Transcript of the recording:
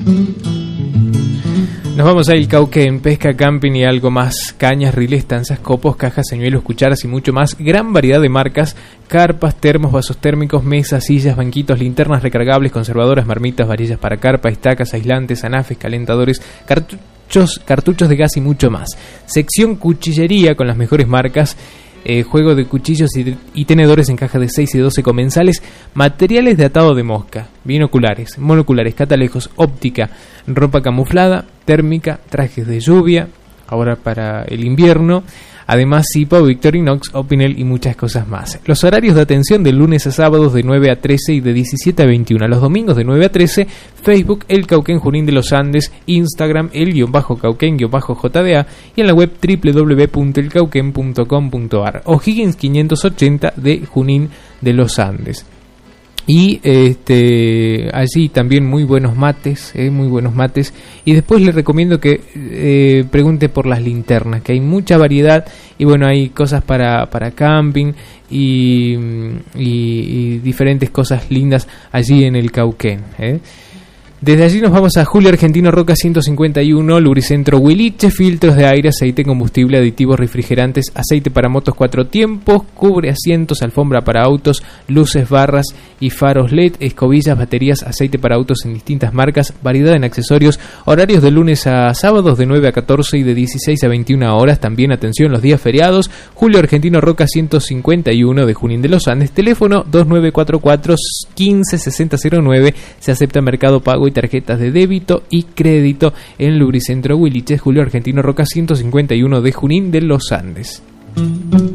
Nos vamos a El Cauquén, pesca, camping y algo más. Cañas, riles, tanzas, copos, cajas, señuelos, cucharas y mucho más. Gran variedad de marcas, carpas, termos, vasos térmicos, mesas, sillas, banquitos, linternas recargables, conservadoras, marmitas, varillas para carpa, estacas, aislantes, anafes, calentadores, cartuchos de gas y mucho más. Sección cuchillería con las mejores marcas. Juego de cuchillos y tenedores en caja de 6 y 12 comensales, materiales de atado de mosca, binoculares, monoculares, catalejos, óptica, ropa camuflada, térmica, trajes de lluvia, ahora para el invierno, además Zipa, Victorinox, Opinel y muchas cosas más. Los horarios de atención de lunes a sábados de 9 a 13 y de 17 a 21, los domingos de 9 a 13, Facebook El Cauquén Junín de los Andes, Instagram el_Cauquén_JDA y en la web www.elcauquen.com.ar. O'Higgins 580 de Junín de los Andes. Y allí también muy buenos mates. Y después les recomiendo que pregunte por las linternas, que hay mucha variedad. Y bueno, hay cosas para camping y diferentes cosas lindas allí en el Cauquén. Desde allí nos vamos a Julio Argentino Roca 151, Lubricentro Huiliche, filtros de aire, aceite, combustible, aditivos, refrigerantes, aceite para motos 4 tiempos, cubre asientos, alfombra para autos, luces, barras y faros LED, escobillas, baterías, aceite para autos en distintas marcas, variedad en accesorios, horarios de lunes a sábados de 9 a 14 y de 16 a 21 horas, también atención los días feriados. Julio Argentino Roca 151 de Junín de los Andes, teléfono 2944 156009, se acepta Mercado Pago y tarjetas de débito y crédito en Lubricentro Huiliche, Julio Argentino Roca 151 de Junín de los Andes.